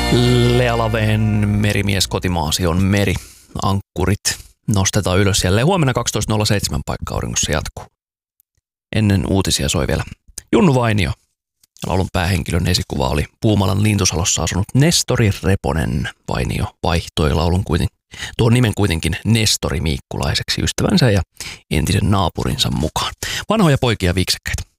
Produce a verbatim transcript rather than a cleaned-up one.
Lea Laveen Merimies kotimaasi on meri. Ankkurit nostetaan ylös jälleen. Huomenna kaksitoista nolla seitsemän paikka auringossa jatkuu. Ennen uutisia soi vielä Junnu Vainio. Laulun päähenkilön esikuva oli Puumalan Lintusalossa asunut Nestori Reponen. Vainio vaihtoi laulun kuitenkin, tuon nimen kuitenkin Nestori Miikkulaiseksi ystävänsä ja entisen naapurinsa mukaan. Vanhoja poikia viiksekkäitä.